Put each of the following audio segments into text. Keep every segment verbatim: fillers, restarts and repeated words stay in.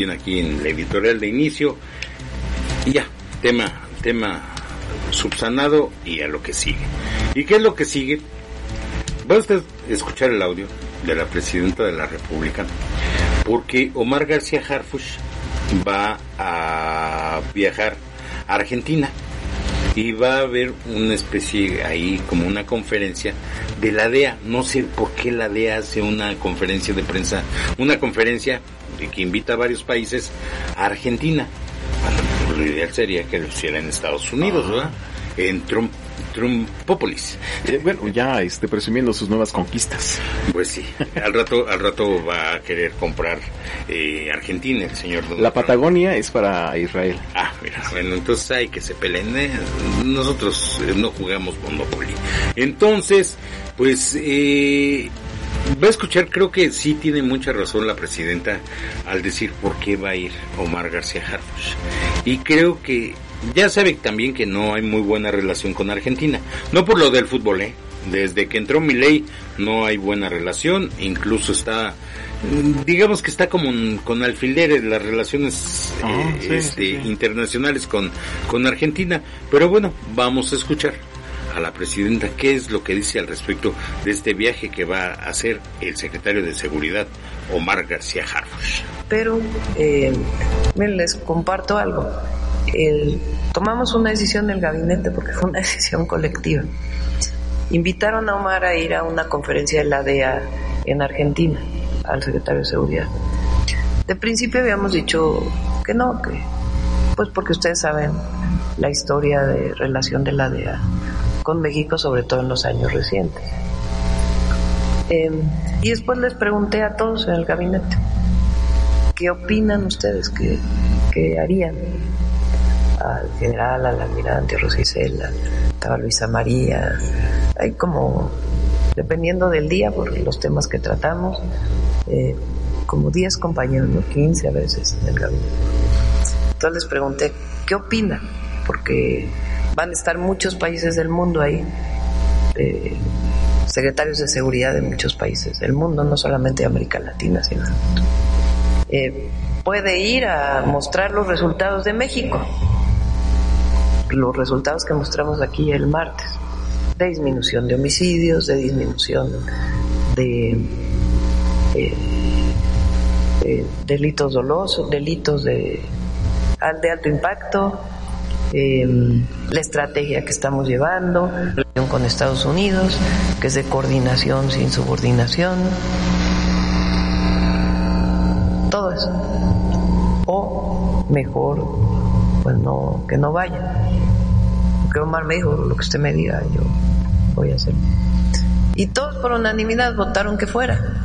aquí en la editorial de inicio. Y ya, tema, tema subsanado y a lo que sigue. ¿Y qué es lo que sigue? Va usted a escuchar el audio de la presidenta de la República, porque Omar García Harfuch va a viajar a Argentina y va a haber una especie ahí como una conferencia de la D E A. No sé por qué la D E A hace una conferencia de prensa, una conferencia que invita a varios países a Argentina. Bueno, lo ideal sería que lo hiciera en Estados Unidos, ¿verdad? En Trump, Trumpópolis. Eh, bueno, ya este, presumiendo sus nuevas conquistas. Pues sí, al rato al rato va a querer comprar eh, Argentina el señor Donald La Trump. Patagonia es para Israel. Ah, mira, bueno, entonces hay que se peleen. ¿eh? Nosotros eh, no jugamos Monopoly. Entonces, pues eh, va a escuchar, creo que sí tiene mucha razón la presidenta al decir por qué va a ir Omar García Harfuch. Y creo que ya sabe también que no hay muy buena relación con Argentina. No por lo del fútbol, ¿eh? Desde que entró Milei no hay buena relación. Incluso está, digamos que está como con alfileres las relaciones oh, eh, sí, este, sí, sí. internacionales con, con Argentina. Pero bueno, vamos a escuchar a la presidenta qué es lo que dice al respecto de este viaje que va a hacer el secretario de Seguridad, Omar García Harfuch. Pero, eh, miren, les comparto algo. El, tomamos una decisión del gabinete porque fue una decisión colectiva. Invitaron a Omar a ir a una conferencia de la D E A en Argentina, al secretario de Seguridad. De principio habíamos dicho que no, que pues porque ustedes saben la historia de relación de la D E A con México, sobre todo en los años recientes. Eh, y después les pregunté a todos en el gabinete, ¿qué opinan ustedes? ¿Qué, qué harían? Al general, al almirante, a Rosa Isela, estaba Luisa María, hay como, dependiendo del día, por los temas que tratamos, eh, como diez compañeros, ¿no? quince a veces en el gabinete. Entonces les pregunté, ¿qué opinan? Porque van a estar muchos países del mundo ahí, eh, secretarios de seguridad de muchos países del mundo, no solamente de América Latina, sino eh, puede ir a mostrar los resultados de México, los resultados que mostramos aquí el martes, de disminución de homicidios, de disminución de eh, eh, delitos dolosos, delitos de, de alto impacto, eh, la estrategia que estamos llevando con Estados Unidos, que es de coordinación sin subordinación, todo eso. O mejor, pues no, que no vaya. Porque Omar me dijo, lo que usted me diga, yo voy a hacerlo. Y todos por unanimidad votaron que fuera.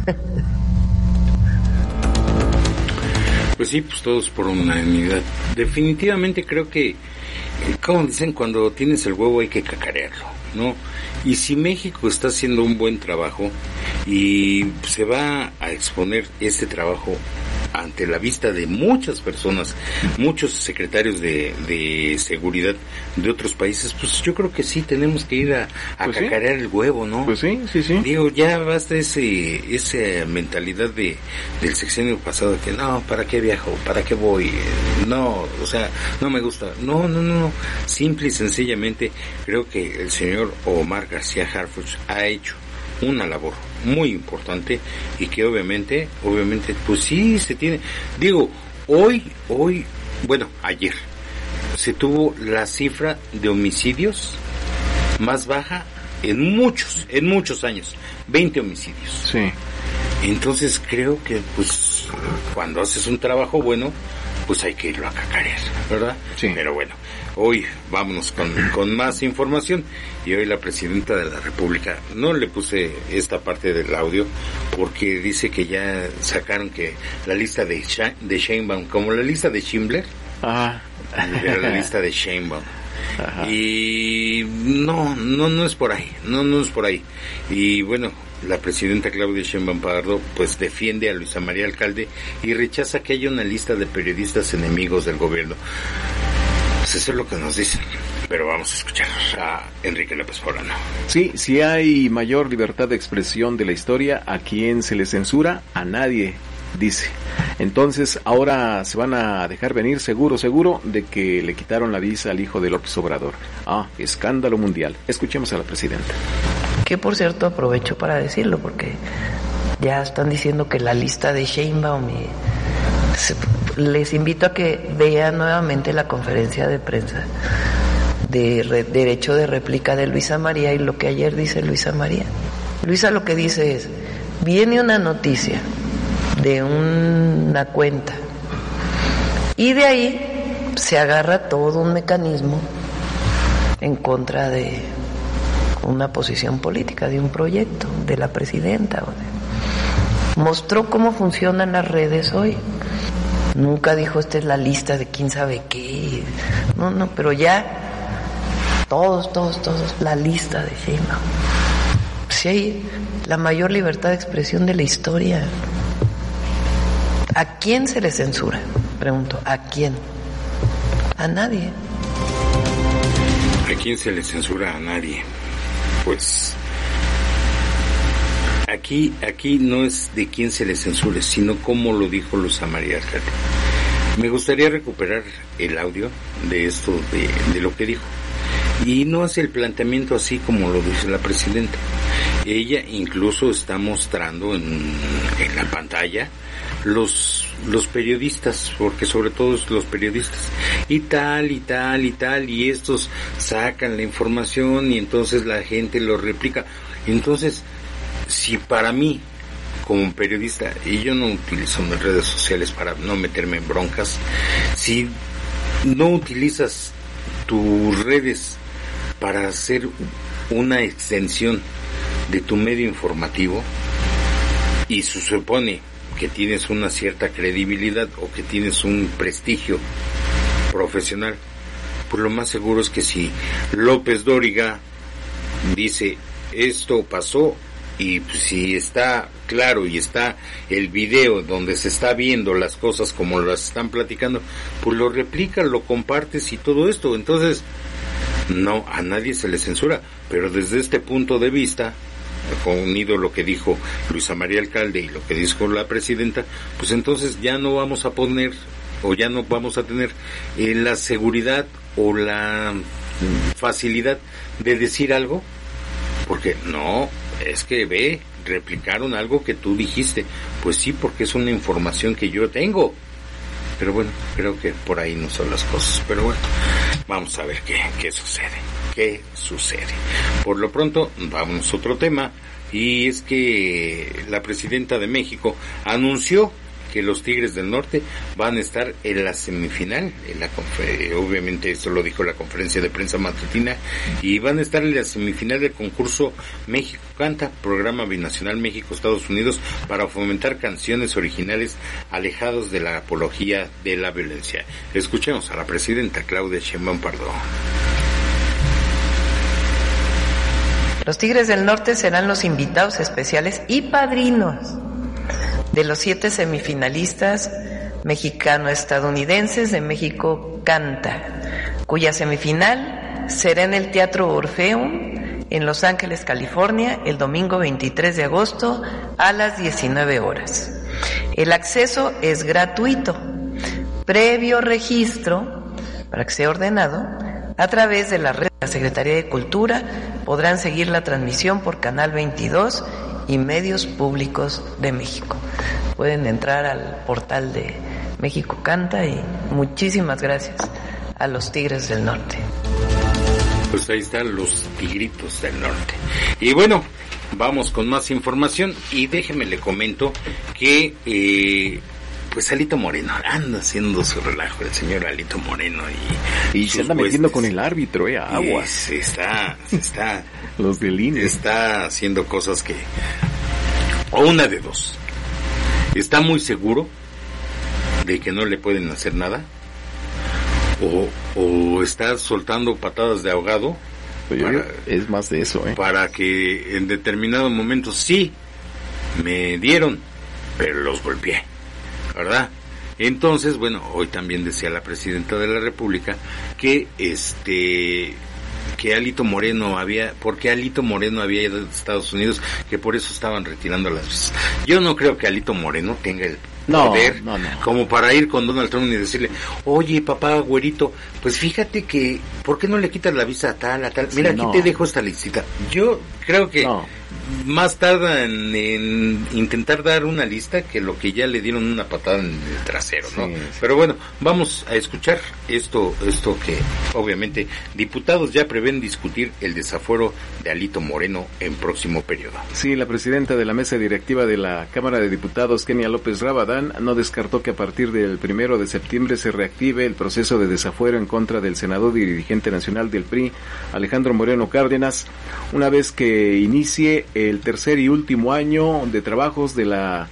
Pues sí, pues todos por unanimidad. Definitivamente creo que, como dicen, cuando tienes el huevo hay que cacarearlo, ¿no? Y si México está haciendo un buen trabajo y se va a exponer este trabajo ante la vista de muchas personas, muchos secretarios de, de seguridad de otros países, pues yo creo que sí tenemos que ir a, a pues cacarear sí. el huevo, ¿no? Pues sí, sí, sí. Digo, ya basta ese esa mentalidad de del sexenio pasado que no, ¿para qué viajo? ¿Para qué voy? No, o sea, no me gusta. No, no, no, simple y sencillamente creo que el señor Omar García Harfuch ha hecho una labor muy importante y que obviamente, obviamente, pues sí se tiene. Digo, hoy, hoy, bueno, ayer se tuvo la cifra de homicidios más baja en muchos, en muchos años, veinte homicidios. Sí. Entonces creo que, pues, cuando haces un trabajo bueno, pues hay que irlo a cacarear, ¿verdad? Sí. Pero bueno, hoy vámonos con, con más información. Y hoy la presidenta de la República, no le puse esta parte del audio porque dice que ya sacaron que la lista de, Sha- de Sheinbaum, como la lista de Schindler, Ajá. era la lista de Sheinbaum. Ajá. Y no, no, no es por ahí, no, no es por ahí. Y bueno, la presidenta Claudia Sheinbaum Pardo pues defiende a Luisa María Alcalde y rechaza que haya una lista de periodistas enemigos del gobierno. Pues eso es lo que nos dicen, pero vamos a escuchar a Enrique López Forano. Sí, si hay mayor libertad de expresión de la historia, ¿a quién se le censura? A nadie, dice. Entonces, ahora se van a dejar venir seguro, seguro, de que le quitaron la visa al hijo de López Obrador. Ah, escándalo mundial. Escuchemos a la presidenta. Que, por cierto, aprovecho para decirlo, porque ya están diciendo que la lista de Sheinbaum y... Les invito a que vean nuevamente la conferencia de prensa de re, derecho de réplica de Luisa María y lo que ayer dice Luisa María. Luisa lo que dice es, viene una noticia de una cuenta y de ahí se agarra todo un mecanismo en contra de una posición política, de un proyecto, de la presidenta. Mostró cómo funcionan las redes hoy. Nunca dijo, esta es la lista de quién sabe qué. No, no, pero ya todos, todos, todos, la lista de Sheinbaum. Si hay la mayor libertad de expresión de la historia. ¿A quién se le censura? Pregunto, ¿a quién? A nadie. ¿A quién se le censura? A nadie. Pues aquí aquí no es de quién se le censure, sino cómo lo dijo Luisa María Alcalde. Me gustaría recuperar el audio de esto, de, de lo que dijo. Y no hace el planteamiento así como lo dice la presidenta. Ella incluso está mostrando en, en la pantalla los los periodistas, porque sobre todo los periodistas, y tal, y tal, y tal, y estos sacan la información y entonces la gente lo replica. Entonces, si para mí, como periodista, y yo no utilizo mis redes sociales para no meterme en broncas, si no utilizas tus redes para hacer una extensión de tu medio informativo, y se supone que tienes una cierta credibilidad o que tienes un prestigio profesional, pues lo más seguro es que si López Dóriga dice esto pasó, y pues si está claro y está el video donde se está viendo las cosas como las están platicando, pues lo replicas, lo compartes y todo esto. Entonces, no, a nadie se le censura, pero desde este punto de vista, unido lo que dijo Luisa María Alcalde y lo que dijo la presidenta, pues entonces ya no vamos a poner o ya no vamos a tener eh, la seguridad o la facilidad de decir algo, porque no, es que ve, replicaron algo que tú dijiste. Pues sí, porque es una información que yo tengo. Pero bueno, creo que por ahí no son las cosas. Pero bueno, vamos a ver qué, qué sucede. ¿Qué sucede? Por lo pronto, vamos a otro tema. Y es que la presidenta de México anunció que los Tigres del Norte van a estar en la semifinal, en la confer- obviamente esto lo dijo la conferencia de prensa matutina, y van a estar en la semifinal del concurso México Canta, programa binacional México-Estados Unidos para fomentar canciones originales alejados de la apología de la violencia. Escuchemos a la presidenta Claudia Sheinbaum Pardo. Los Tigres del Norte serán los invitados especiales y padrinos de los siete semifinalistas mexicano-estadounidenses de México Canta, cuya semifinal será en el Teatro Orfeum en Los Ángeles, California, el domingo veintitrés de agosto a las diecinueve horas. El acceso es gratuito, previo registro, para que sea ordenado, a través de la red de la Secretaría de Cultura. Podrán seguir la transmisión por Canal veintidós y medios públicos de México. Pueden entrar al portal de México Canta y muchísimas gracias a los Tigres del Norte. Pues ahí están los Tigritos del Norte. Y bueno, vamos con más información y déjeme le comento que eh, pues Alito Moreno anda haciendo su relajo, el señor Alito Moreno, y, y se anda metiendo con el árbitro, eh, aguas. Se está, se está los del I N E. Está haciendo cosas que, o una de dos, está muy seguro de que no le pueden hacer nada, o, o está soltando patadas de ahogado. Para, es más de eso, eh. Para que en determinado momento sí me dieron, pero los golpeé, ¿verdad? Entonces, bueno, hoy también decía la presidenta de la República que este que Alito Moreno había, porque Alito Moreno había ido a Estados Unidos, que por eso estaban retirando las visas. Yo no creo que Alito Moreno tenga el no, poder no, no. como para ir con Donald Trump y decirle, oye, papá, güerito, pues fíjate que, ¿por qué no le quitas la visa a tal, a tal? Mira, sí, aquí no. te dejo esta listita. Yo creo que no. más tarda en, en intentar dar una lista que lo que ya le dieron una patada en el trasero, ¿no? Sí, sí. Pero bueno, vamos a escuchar esto, esto que obviamente diputados ya prevén discutir el desafuero de Alito Moreno en próximo periodo. Sí, la presidenta de la mesa directiva de la Cámara de Diputados, Kenia López Rabadán, no descartó que a partir del primero de septiembre se reactive el proceso de desafuero en contra del senador y dirigente nacional del P R I, Alejandro Moreno Cárdenas, una vez que inicie el tercer y último año de trabajos de la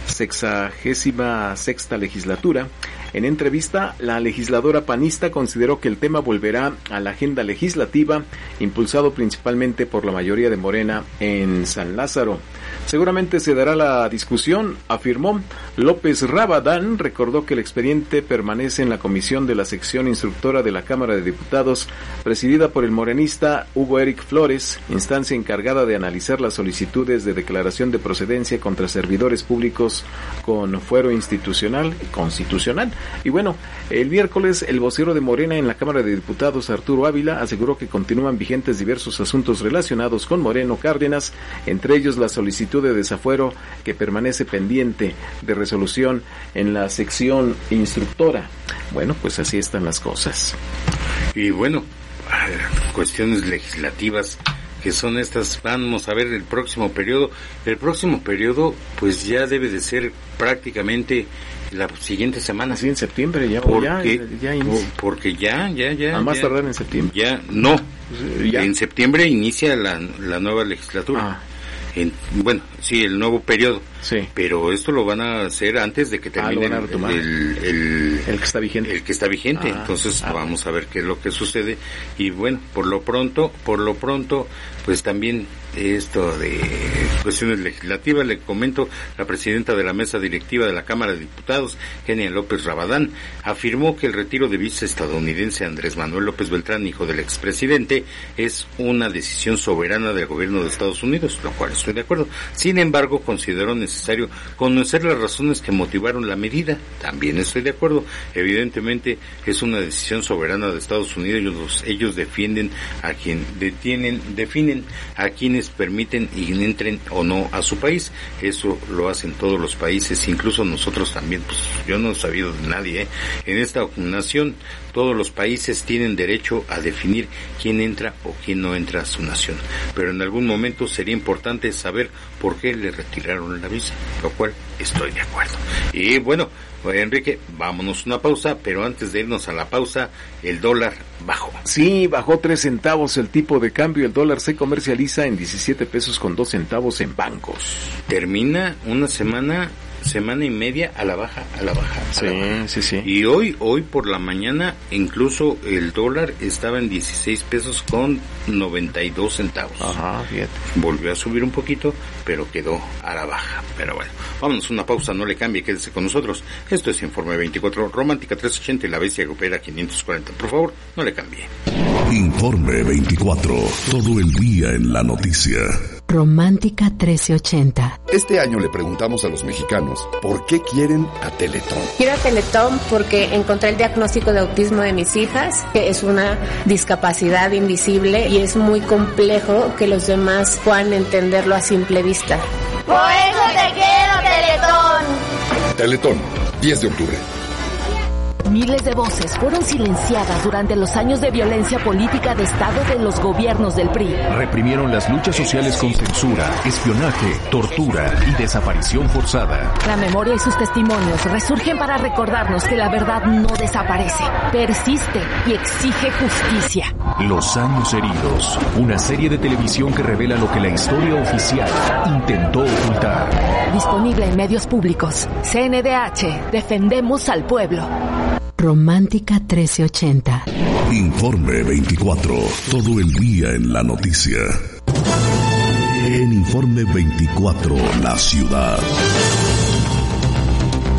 sexagésima sexta legislatura. En entrevista, la legisladora panista consideró que el tema volverá a la agenda legislativa, impulsado principalmente por la mayoría de Morena en San Lázaro. Seguramente se dará la discusión, afirmó. López Rabadán recordó que el expediente permanece en la comisión de la sección instructora de la Cámara de Diputados, presidida por el morenista Hugo Eric Flores, instancia encargada de analizar las solicitudes de declaración de procedencia contra servidores públicos con fuero institucional y constitucional. Y bueno, el miércoles el vocero de Morena en la Cámara de Diputados, Arturo Ávila, aseguró que continúan vigentes diversos asuntos relacionados con Moreno Cárdenas, entre ellos la solicitud de desafuero que permanece pendiente de resolución en la sección instructora. Bueno, pues así están las cosas. Y bueno, cuestiones legislativas que son estas, vamos a ver el próximo periodo. El próximo periodo pues ya debe de ser prácticamente la siguiente semana. Sí, en septiembre ya. Porque ya, ya, porque ya, ya, ya. A más ya, tardar en septiembre. Ya, no. Ya. En septiembre inicia la, la nueva legislatura. Ah. En, bueno, sí, el nuevo periodo. Sí. Pero esto lo van a hacer antes de que termine ah, el, el, el, el que está vigente. El que está vigente. Ah, Entonces ah, vamos a ver qué es lo que sucede. Y bueno, por lo pronto, por lo pronto, pues también esto de cuestiones legislativas, le comento, la presidenta de la mesa directiva de la Cámara de Diputados, Kenia López Rabadán, afirmó que el retiro de visa estadounidense Andrés Manuel López Beltrán, hijo del expresidente, es una decisión soberana del gobierno de Estados Unidos, lo cual estoy de acuerdo. Sin embargo, consideró necesario conocer las razones que motivaron la medida. También estoy de acuerdo. Evidentemente es una decisión soberana de Estados Unidos. Ellos, ellos defienden a quien detienen, definen a quienes permiten y entren o no a su país. Eso lo hacen todos los países, incluso nosotros también. Pues yo no he sabido de nadie, ¿eh? En esta nación todos los países tienen derecho a definir quién entra o quién no entra a su nación, pero en algún momento sería importante saber por qué le retiraron la visa, lo cual estoy de acuerdo. Y bueno, Enrique, vámonos una pausa, pero antes de irnos a la pausa, el dólar bajó. Sí, bajó tres centavos el tipo de cambio. El dólar se comercializa en diecisiete pesos con dos centavos en bancos. Termina una semana, semana y media a la baja, a la baja. Sí, la baja. sí, sí. Y hoy, hoy por la mañana, incluso el dólar estaba en dieciséis pesos con noventa y dos centavos. Ajá, fíjate. Volvió a subir un poquito, pero quedó a la baja. Pero bueno, vámonos una pausa, no le cambie, quédese con nosotros. Esto es Informe veinticuatro, Romántica trescientos ochenta y la Bestia Grupera quinientos cuarenta. Por favor, no le cambie. Informe veinticuatro, todo el día en la noticia. Romántica trece ochenta. Este año le preguntamos a los mexicanos por qué quieren a Teletón. Quiero a Teletón porque encontré el diagnóstico de autismo de mis hijas, que es una discapacidad invisible y es muy complejo que los demás puedan entenderlo a simple vista. Por eso te quiero, Teletón. Teletón, diez de octubre. Miles de voces fueron silenciadas durante los años de violencia política de Estado de los gobiernos del P R I. Reprimieron las luchas sociales con censura, espionaje, tortura y desaparición forzada. La memoria y sus testimonios resurgen para recordarnos que la verdad no desaparece, persiste y exige justicia. Los años heridos, una serie de televisión que revela lo que la historia oficial intentó ocultar. Disponible en medios públicos. C N D H, defendemos al pueblo. Romántica trece ochenta. Informe veinticuatro, todo el día en la noticia. En Informe veinticuatro, la ciudad.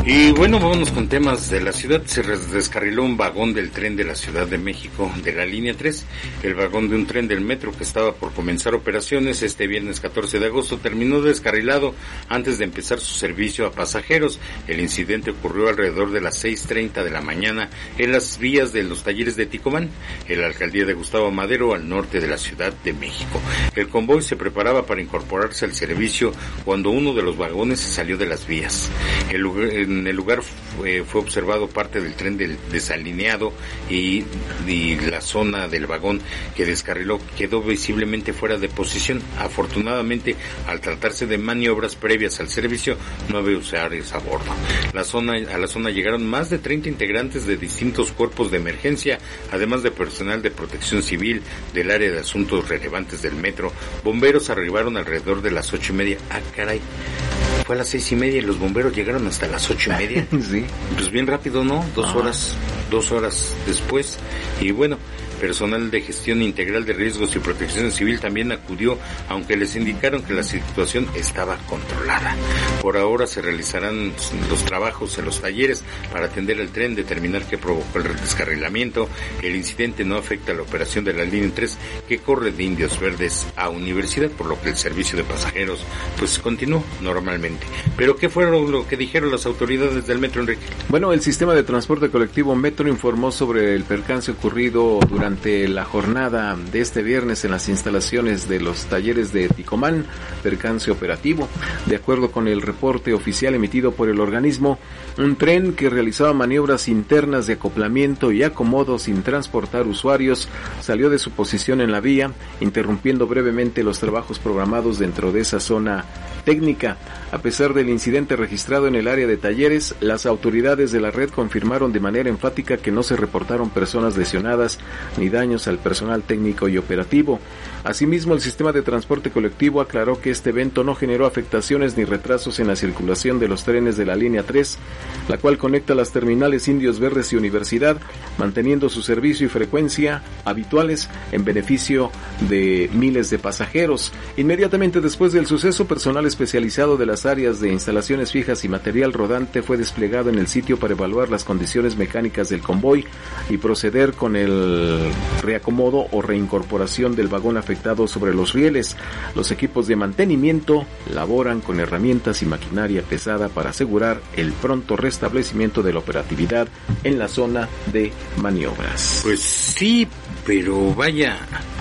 Y bueno, vámonos con temas de la ciudad. Se descarriló un vagón del tren de la Ciudad de México de la línea tres. El vagón de un tren del metro que estaba por comenzar operaciones este viernes catorce de agosto terminó descarrilado antes de empezar su servicio a pasajeros. El incidente ocurrió alrededor de las seis treinta de la mañana en las vías de los talleres de Ticomán, en la alcaldía de Gustavo Madero, al norte de la Ciudad de México. El convoy se preparaba para incorporarse al servicio cuando uno de los vagones se salió de las vías. El lugar, en el lugar fue, fue observado parte del tren del desalineado y, y la zona del vagón que descarriló quedó visiblemente fuera de posición. Afortunadamente, al tratarse de maniobras previas al servicio, no había usuarios a bordo. La zona, a la zona llegaron más de treinta integrantes de distintos cuerpos de emergencia, además de personal de protección civil del área de asuntos relevantes del metro. Bomberos arribaron alrededor de las ocho y media. Ah, caray. Fue a las seis y media y los bomberos llegaron hasta las ocho y media. Sí. Pues bien rápido, ¿no? Dos ah. horas, dos horas después. Y bueno, personal de gestión integral de riesgos y protección civil también acudió, aunque les indicaron que la situación estaba controlada. Por ahora se realizarán los trabajos en los talleres para atender el tren, determinar qué provocó el descarrilamiento. El incidente no afecta a la operación de la línea tres que corre de Indios Verdes a Universidad, por lo que el servicio de pasajeros pues continuó normalmente. Pero ¿qué fue lo que dijeron las autoridades del metro, Enrique? Bueno, el sistema de transporte colectivo Metro informó sobre el percance ocurrido durante Durante la jornada de este viernes en las instalaciones de los talleres de Ticomán, percance operativo. De acuerdo con el reporte oficial emitido por el organismo, un tren que realizaba maniobras internas de acoplamiento y acomodo sin transportar usuarios salió de su posición en la vía, interrumpiendo brevemente los trabajos programados dentro de esa zona técnica. A pesar del incidente registrado en el área de talleres, las autoridades de la red confirmaron de manera enfática que no se reportaron personas lesionadas ni daños al personal técnico y operativo. Asimismo, el sistema de transporte colectivo aclaró que este evento no generó afectaciones ni retrasos en la circulación de los trenes de la línea tres, la cual conecta las terminales Indios Verdes y Universidad, manteniendo su servicio y frecuencia habituales en beneficio de miles de pasajeros. Inmediatamente después del suceso, personal especializado de las áreas de instalaciones fijas y material rodante fue desplegado en el sitio para evaluar las condiciones mecánicas del convoy y proceder con el reacomodo o reincorporación del vagón afectado sobre los rieles. Los equipos de mantenimiento laboran con herramientas y maquinaria pesada para asegurar el pronto restablecimiento de la operatividad en la zona de maniobras. Pues sí, pero vaya,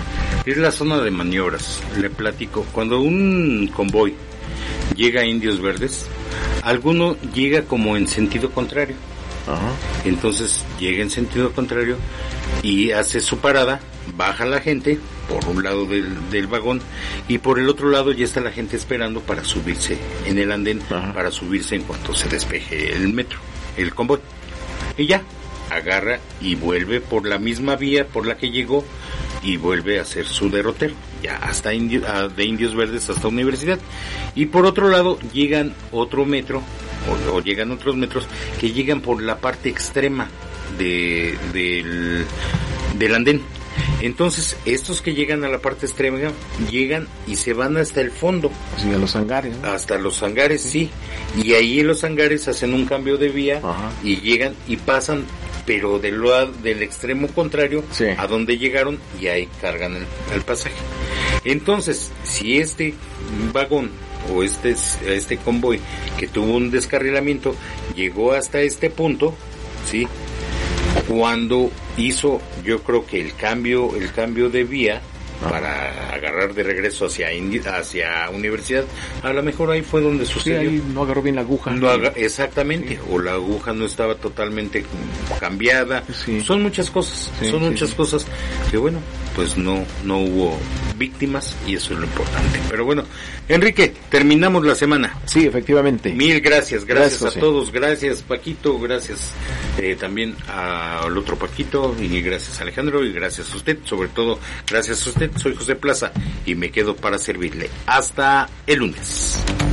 es la zona de maniobras. Le platico, cuando un convoy llega a Indios Verdes, alguno llega como en sentido contrario. Ajá. Entonces llega en sentido contrario y hace su parada, baja la gente por un lado del, del vagón y por el otro lado ya está la gente esperando para subirse en el andén. Ajá. Para subirse en cuanto se despeje el metro, el convoy. Y ya, agarra y vuelve por la misma vía por la que llegó y vuelve a hacer su derrotero, ya hasta Indio, de Indios Verdes hasta Universidad. Y por otro lado llegan otro metro, o, o llegan otros metros que llegan por la parte extrema de, del, del andén. Entonces, estos que llegan a la parte extrema, llegan y se van hasta el fondo. Sí, a los hangares, ¿no? Hasta los hangares, sí. Y ahí en los hangares hacen un cambio de vía. Ajá. Y llegan y pasan, pero del lado del extremo contrario, sí, a donde llegaron, y ahí cargan el, el pasaje. Entonces, si este vagón o este, este convoy que tuvo un descarrilamiento llegó hasta este punto, ¿sí? Cuando hizo, yo creo que el cambio, el cambio de vía, ah, para agarrar de regreso hacia hacia Universidad, a lo mejor ahí fue donde sucedió. Sí, ahí no agarró bien la aguja. No aga- exactamente, sí, o la aguja no estaba totalmente cambiada. Sí. Son muchas cosas, sí, son sí, muchas sí. cosas que bueno, pues no no hubo víctimas y eso es lo importante. Pero bueno, Enrique, terminamos la semana. Sí, efectivamente. Mil gracias, gracias, gracias a sí. todos, gracias Paquito, gracias eh, también al otro Paquito y gracias Alejandro y gracias a usted, sobre todo gracias a usted. Soy José Plaza y me quedo para servirle. Hasta el lunes.